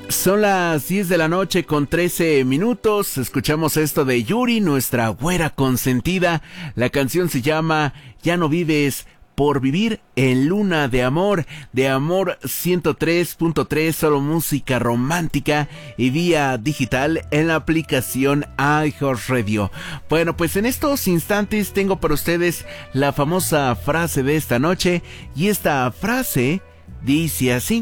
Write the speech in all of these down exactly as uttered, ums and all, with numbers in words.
Son las diez de la noche con trece minutos. Escuchamos esto de Yuri, nuestra güera consentida. La canción se llama Ya no vives por vivir en Luna de Amor, de Amor ciento tres punto tres, solo música romántica y vía digital en la aplicación iHeartRadio. Bueno, pues en estos instantes tengo para ustedes la famosa frase de esta noche, y esta frase dice así: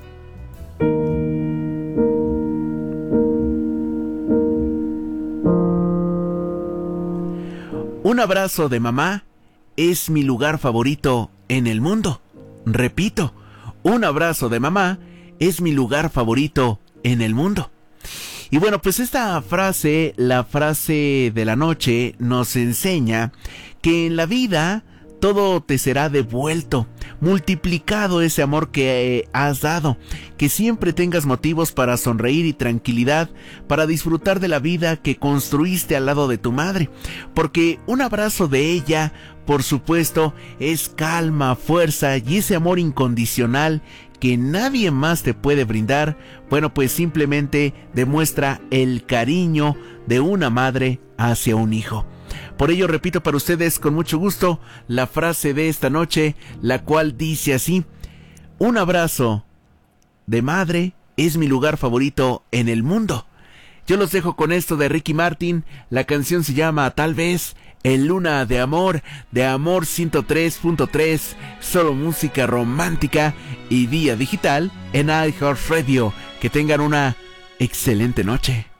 un abrazo de mamá es mi lugar favorito en el mundo. Repito, un abrazo de mamá es mi lugar favorito en el mundo. Y bueno, pues esta frase, la frase de la noche, nos enseña que en la vida todo te será devuelto, multiplicado ese amor que eh, has dado, que siempre tengas motivos para sonreír y tranquilidad, para disfrutar de la vida que construiste al lado de tu madre, porque un abrazo de ella, por supuesto, es calma, fuerza y ese amor incondicional que nadie más te puede brindar. Bueno, pues simplemente demuestra el cariño de una madre hacia un hijo. Por ello repito para ustedes con mucho gusto la frase de esta noche, la cual dice así: un abrazo de madre es mi lugar favorito en el mundo. Yo los dejo con esto de Ricky Martin. La canción se llama Tal vez, en Luna de Amor, de Amor ciento tres punto tres, solo música romántica y vía digital en iHeartRadio. Que tengan una excelente noche.